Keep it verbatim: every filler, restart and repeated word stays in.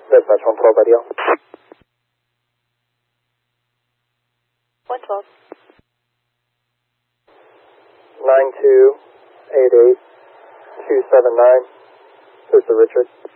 Dispatch one twelve radio. one twelve. nine two eight eight two seven nine. This is Richard.